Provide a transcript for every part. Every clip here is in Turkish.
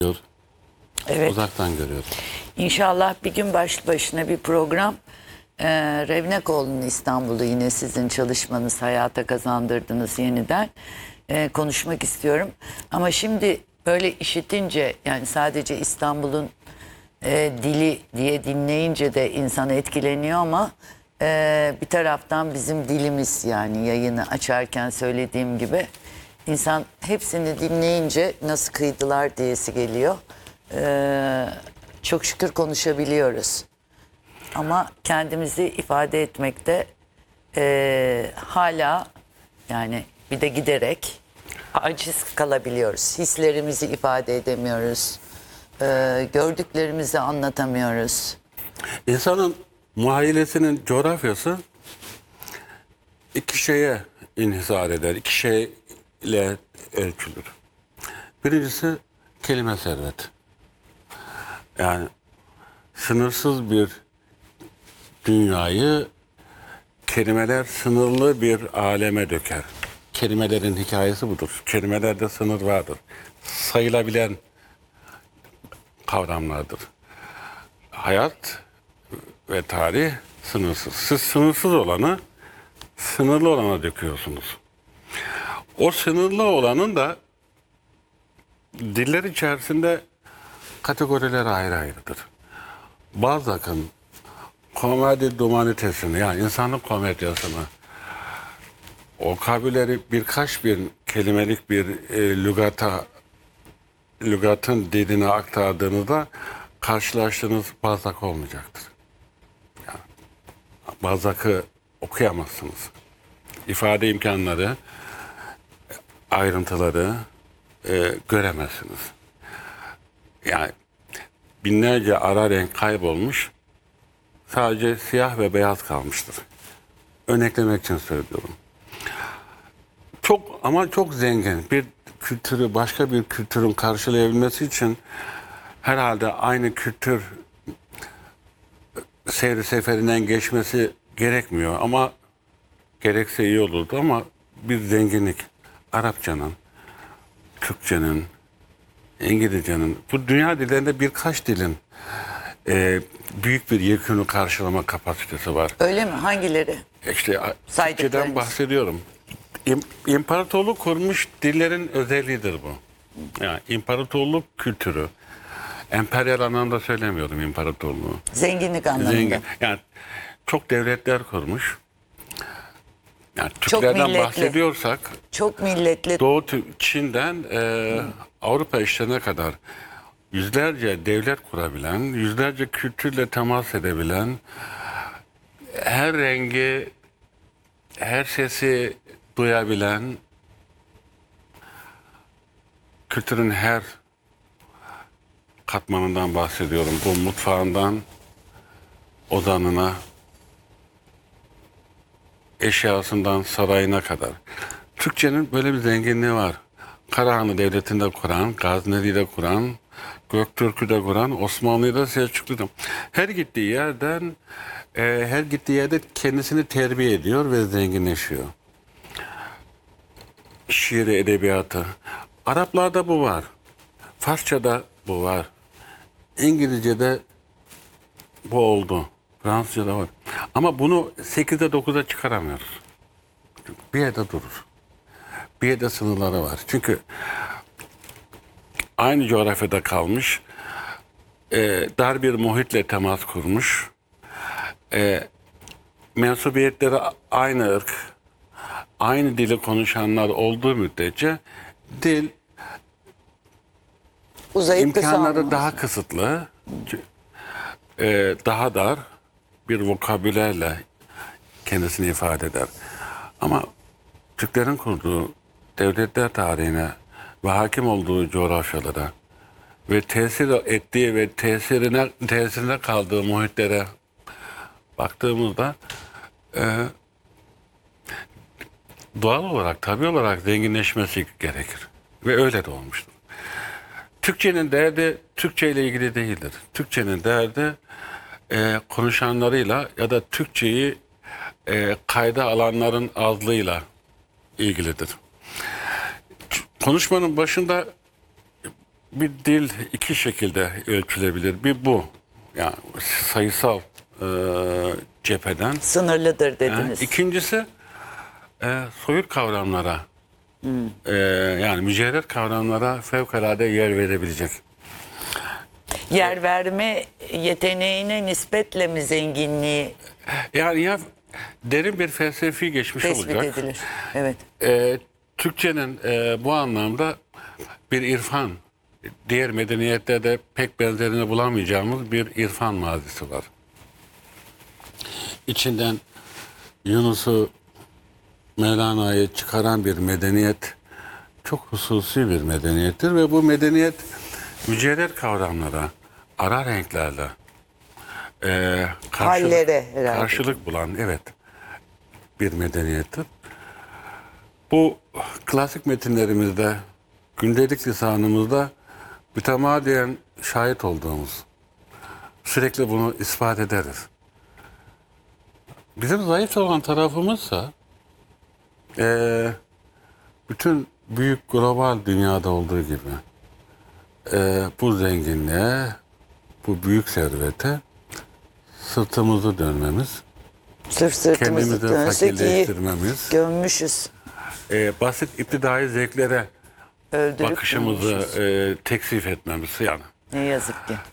Evet. Uzaktan görüyorum. İnşallah bir gün başlı başına bir program. Revnekoğlu'nun İstanbul'u yine sizin çalışmanız, hayata kazandırdınız yeniden. Konuşmak istiyorum. Ama şimdi böyle işitince, yani sadece İstanbul'un dili diye dinleyince de insan etkileniyor ama bir taraftan bizim dilimiz, yani yayını açarken söylediğim gibi insan hepsini dinleyince nasıl kıydılar diyesi geliyor. Çok şükür konuşabiliyoruz. Ama kendimizi ifade etmekte hala, yani bir de giderek aciz kalabiliyoruz. Hislerimizi ifade edemiyoruz. Gördüklerimizi anlatamıyoruz. İnsanın muhayyilesinin coğrafyası iki şeye inhisar eder. İki şeyle ölçülür. Birincisi kelime serveti. Yani sınırsız bir dünyayı kelimeler sınırlı bir aleme döker. Kelimelerin hikayesi budur. Kelimelerde sınır vardır. Sayılabilen kavramlardır. Hayat ve tarih sınırsız. Siz sınırsız olanı sınırlı olana döküyorsunuz. O sınırlı olanın da diller içerisinde kategoriler ayrı ayrıdır. Balzac'ın komedi dumanitesini, yani insanlık komedyasını, o kabileri birkaç bin kelimelik bir lügatın diline aktardığınızda karşılaştığınız Balzac olmayacaktır. Yani Balzac'ı okuyamazsınız. İfade imkanları, ayrıntıları göremezsiniz. Yani binlerce ara renk kaybolmuş, sadece siyah ve beyaz kalmıştır. Örneklemek için söylüyorum. Çok zengin bir kültürü başka bir kültürün karşılayabilmesi için herhalde aynı kültür seyri seferinden geçmesi gerekmiyor ama gerekse iyi olurdu, ama bir zenginlik, Arapçanın, Türkçenin, İngilizcenin, bu dünya dillerinde birkaç dilin büyük bir yekünü karşılama kapasitesi var. Öyle mi? Hangileri? İşte Saydıklarınız. Türkçeden bahsediyorum. İmparatorluk kurmuş dillerin özelliğidir bu. Yani imparatorluk kültürü. Emperyal anlamda söylemiyorum imparatorluğu. Zenginlik anlamında. Zengin. Yani çok devletler kurmuş. Yani Çok Türklerden milletli. bahsediyorsak Çok milletli. Doğu Çin'den Avrupa işlerine kadar yüzlerce devlet kurabilen, yüzlerce kültürle temas edebilen, her rengi, her sesi duyabilen, kültürün her katmanından bahsediyorum. Bu mutfağından odanına, eşyasından sarayına kadar. Türkçenin böyle bir zenginliği var. Karahanlı Devleti'nde kuran, Gazneli'de kuran, Göktürk'ü kuran, Osmanlı'da, Selçuklu'da. Her gittiği yerde kendisini terbiye ediyor ve zenginleşiyor. Şiiri, edebiyatı. Araplarda bu var. Farsça'da bu var. İngilizce'de bu oldu. Fransızca'da var. Ama bunu 8'e 9'a çıkaramıyoruz. Bir yerde durur. Bir yerde sınırları var. Çünkü aynı coğrafyada kalmış, dar bir muhitle temas kurmuş, mensubiyetleri aynı ırk, aynı dili konuşanlar olduğu müddetçe dil Uzayıp imkanları daha kısıtlı, daha dar bir vokabülerle kendisini ifade eder. Ama Türklerin kurduğu devletler tarihine ve hakim olduğu coğrafyalara ve tesir ettiği ve tesirine kaldığı muhitlere baktığımızda doğal olarak, tabii olarak zenginleşmesi gerekir. Ve öyle de olmuştur. Türkçenin derdi Türkçe ile ilgili değildir. Türkçenin derdi konuşanlarıyla ya da Türkçeyi kayda alanların azlığıyla ilgilidir. Konuşmanın başında bir dil iki şekilde ölçülebilir. Bir bu. Yani sayısal cepheden. Sınırlıdır dediniz. İkincisi soyut kavramlara yani mücerret kavramlara fevkalade yer verebilecek. Yer verme yeteneğine nispetle mi zenginliği Yani ya derin bir felsefi geçmiş tespit olacak. edilir? Evet. Türkçenin bu anlamda bir irfan, diğer medeniyetlerde pek benzerini bulamayacağımız bir irfan mazisi var. İçinden Yunus'u, Mevlana'yı çıkaran bir medeniyet çok hususi bir medeniyettir ve bu medeniyet mücerret kavramlara, ara renklerle Hallere herhalde. karşılık bulan bir medeniyettir. Bu klasik metinlerimizde, gündelik lisanımızda mütemadiyen şahit olduğumuz, sürekli bunu ispat ederiz. Bizim zayıf olan tarafımızsa bütün büyük global dünyada olduğu gibi bu zenginliğe, bu büyük servete sırtımızı dönmemiz, Sırf sırtımızı kendimizi dönsek iyi fakirleştirmemiz, gömmüşüz. basit iptidai zevklere Öldürüp bakışımızı gömmüşüz. teksif etmemiz yani. Ne yazık ki.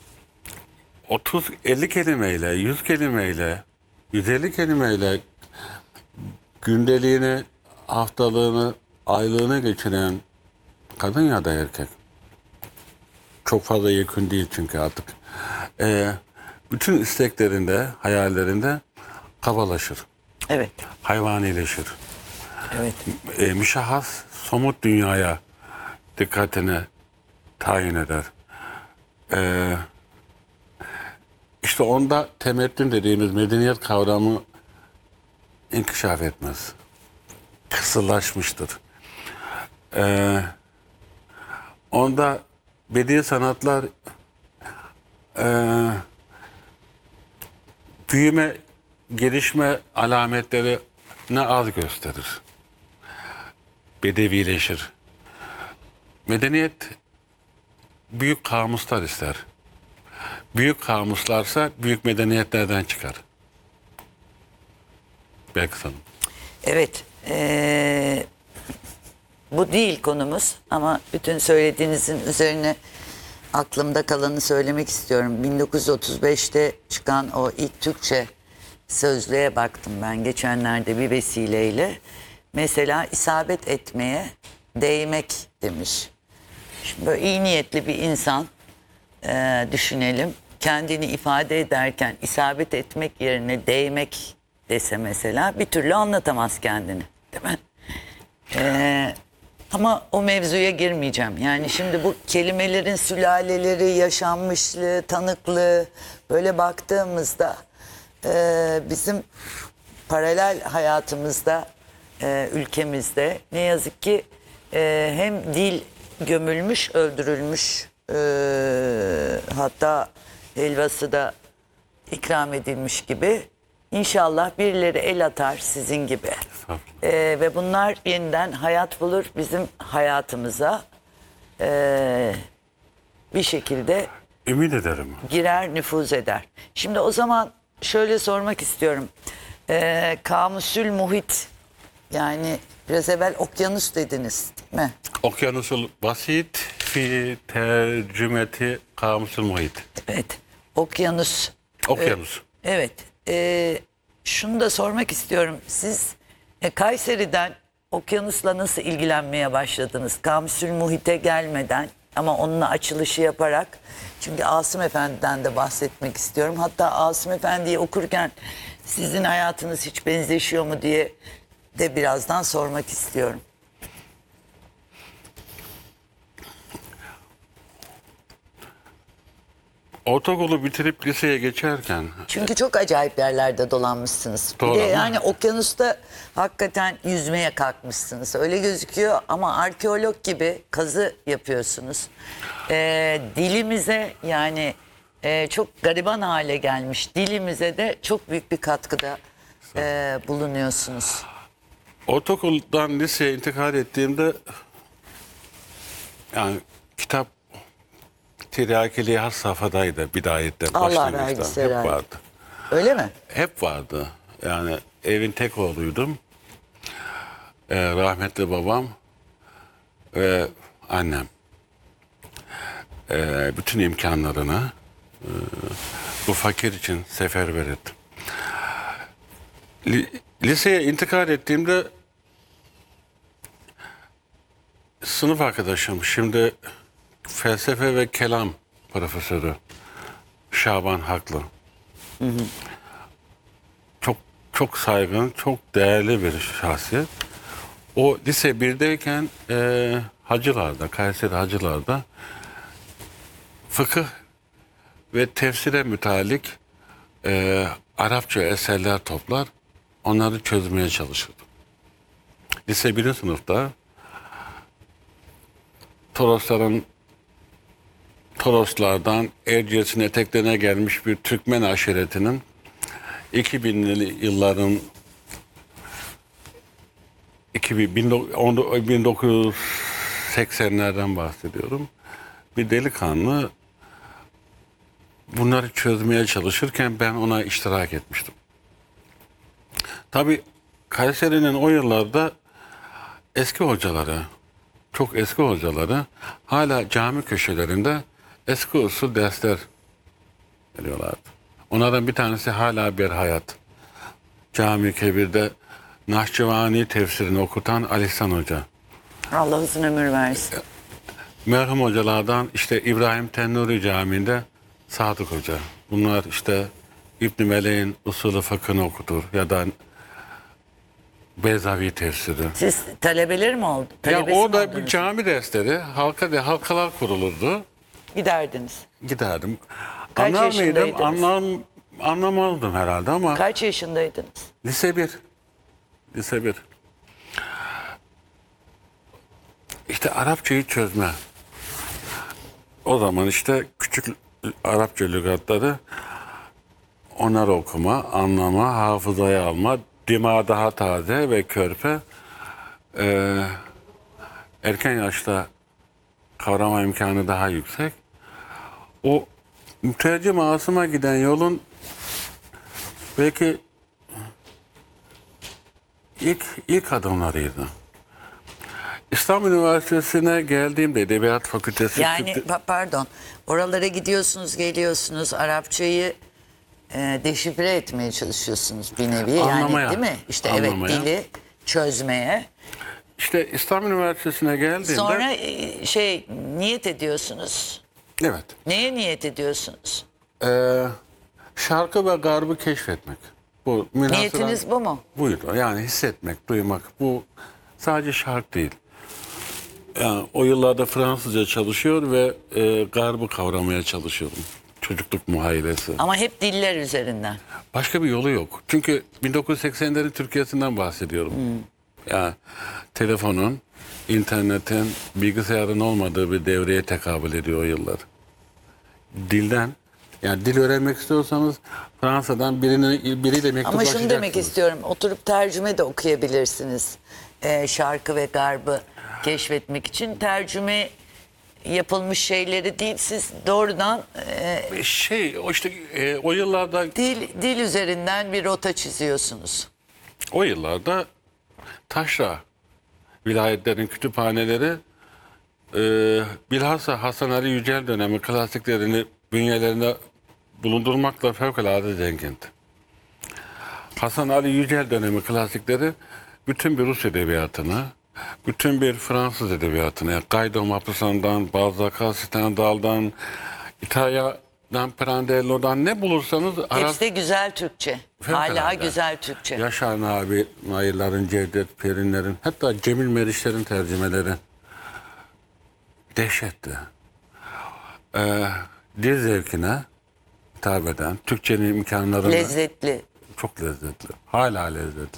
30-50 kelimeyle, 100 kelimeyle, 150 kelimeyle gündeliğini, haftalığını, aylığını geçiren kadın ya da erkek. Çok fazla yekün değil çünkü artık. Bütün isteklerinde, hayallerinde kabalaşır, Evet. hayvanileşir. Evet. Müşahhas, somut dünyaya dikkatini tayin eder. İşte onda temettün dediğimiz medeniyet kavramı inkişaf etmez. Kısırlaşmıştır. Onda bediye sanatlar büyüme, gelişme alametleri ne az gösterir. Bedevileşir. Medeniyet büyük kamuslar ister. Büyük kamuslarsa büyük medeniyetlerden çıkar. Belki sanırım. Evet. Bu değil konumuz ama bütün söylediğinizin üzerine aklımda kalanı söylemek istiyorum. 1935'te çıkan o ilk Türkçe sözlüğe baktım ben geçenlerde bir vesileyle. Mesela isabet etmeye değmek demiş. Şimdi böyle iyi niyetli bir insan düşünelim. Kendini ifade ederken isabet etmek yerine değmek dese mesela bir türlü anlatamaz kendini. Değil mi? Ama o mevzuya girmeyeceğim. Yani şimdi bu kelimelerin sülaleleri, yaşanmışlığı, tanıklığı böyle baktığımızda bizim paralel hayatımızda, ülkemizde ne yazık ki hem dil gömülmüş, öldürülmş, hatta helvası da ikram edilmiş gibi. İnşallah birileri el atar sizin gibi. Ve bunlar yeniden hayat bulur bizim hayatımıza bir şekilde Ümit ederim. girer, nüfuz eder. Şimdi o zaman şöyle sormak istiyorum. Kamusül muhit, yani biraz evvel okyanus dediniz değil mi? Okyanusul basit fi tercümeti kamusul muhit. Evet. Okyanus. Okyanus. Evet. Şunu da sormak istiyorum. Siz Kayseri'den okyanusla nasıl ilgilenmeye başladınız? Kamusül muhite gelmeden ama onunla açılışı yaparak. Çünkü Asım Efendi'den de bahsetmek istiyorum. Hatta Asım Efendi'yi okurken sizin hayatınız hiç benzeşiyor mu diye de birazdan sormak istiyorum. Ortaokulu bitirip liseye geçerken Çünkü çok acayip yerlerde dolanmışsınız. Doğru Bir de ama- yani okyanusta hakikaten yüzmeye kalkmışsınız. Öyle gözüküyor ama arkeolog gibi kazı yapıyorsunuz. Dilimize yani çok gariban hale gelmiş dilimize de çok büyük bir katkıda bulunuyorsunuz. ortaokuldan liseye intikal ettiğimde yani kitap tiryakiliği has safhadaydı bidayetten. Allah başlangıçta. vergisi Hep herhalde. vardı. Öyle mi? Hep vardı. Yani evin tek oğluydum. Rahmetli babam ve annem bütün imkanlarını bu fakir için seferber ettim. Liseye intikal ettiğimde sınıf arkadaşım, şimdi felsefe ve kelam profesörü Şaban Haklı. Çok çok saygın, çok değerli bir şahsiyet. O lise 1'deyken Hacılar'da, Kayseri Hacılar'da fıkıh ve tefsire mütalik Arapça eserler toplar, onları çözmeye çalışırdım. Lise 1. sınıfta Toroslardan Erciyes'in eteklerine gelmiş bir Türkmen aşiretinin 2000'li yılların 1980'lerden bahsediyorum. Bir delikanlı bunları çözmeye çalışırken ben ona iştirak etmiştim. Tabii Kayseri'nin o yıllarda eski hocaları, çok eski hocaları hala cami köşelerinde eski usul dersler veriyorlardı. Onlardan bir tanesi hala bir hayat. Cami Kebir'de Nahçıvani tefsirini okutan Ali İhsan Hoca. Allah uzun ömür versin. Merhum hocalardan işte İbrahim Tennuri Camii'nde Sadık Hoca. Bunlar işte İbn Meleğin usulü fıkhını okutur ya da Beyzavi tefsiri. Siz talebeleri mi oldu? Ya Talebesi mi orada bir oldunuz? cami dersleri, halkalar kurulurdu. Giderdiniz. Giderdim. Kaç Anlar mıydım? yaşındaydınız? Anlamazdım herhalde ama Kaç yaşındaydınız? lise 1. Lise 1. İşte Arapçayı çözme. O zaman işte küçük Arapça lügatları onları okuma, anlama, hafızaya alma, dima daha taze ve körpe. Erken yaşta kavrama imkanı daha yüksek. O mütercim Asım'a giden yolun belki ilk adımlarıydı. İstanbul Üniversitesi'ne geldiğimde Edebiyat Fakültesi... Yani pardon, oralara gidiyorsunuz, geliyorsunuz, Arapçayı deşifre etmeye çalışıyorsunuz bir nevi. Anlamaya. Yani değil mi? İşte Anlamaya. evet, dili çözmeye. İşte İstanbul Üniversitesi'ne geldiğimde... Sonra niyet ediyorsunuz. Evet. Neye niyet ediyorsunuz? Şarkı ve garbı keşfetmek. Bu Niyetiniz bu mu? Buydu. Yani hissetmek, duymak. Bu sadece şark değil. Yani o yıllarda Fransızca çalışıyor ve garbı kavramaya çalışıyordum. Çocukluk muhayyilesi. Ama hep diller üzerinden. Başka bir yolu yok. Çünkü 1980'lerin Türkiye'sinden bahsediyorum. Yani telefonun, internetin, bilgisayarın olmadığı bir devreye tekabül ediyor o yıllar. Dilden, yani dil öğrenmek istiyorsanız Fransa'dan biriyle mektuplaşacaksınız. Ama şunu demek istiyorum, oturup tercüme de okuyabilirsiniz. Şarkı ve garbı keşfetmek için tercüme yapılmış şeyleri değil, siz doğrudan O yıllarda dil üzerinden bir rota çiziyorsunuz. o yıllarda taşra vilayetlerin kütüphaneleri bilhassa Hasan Ali Yücel dönemi klasiklerini bünyelerinde bulundurmakla fevkalade zengindi. Hasan Ali Yücel dönemi klasikleri bütün bir Rus edebiyatını, bütün bir Fransız edebiyatını, yani Guido Maupassant'dan, Balzac'a, Stendhal'dan, İtalya'dan, Pirandello'dan ne bulursanız Hepsi de güzel Türkçe. Hala Fevkalade. güzel Türkçe. Yaşar Nabi, Nail'lerin, Cevdet Perinler'in, hatta Cemil Meriçler'in tercümeleri dehşetti. Dil zevkine hitap eden, Türkçenin imkanlarını... Lezzetli. Çok lezzetli. Hala lezzetli.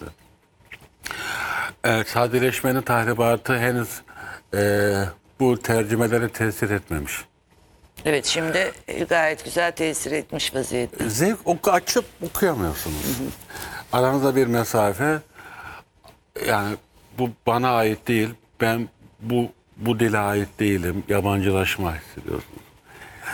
Sadeleşmenin tahribatı henüz bu tercümelere tesir etmemiş. Evet, şimdi gayet güzel tesir etmiş vaziyette. Zevk açıp okuyamıyorsunuz. Aranızda bir mesafe, yani bu bana ait değil, ben bu dile ait değilim, yabancılaşma hissediyorsunuz.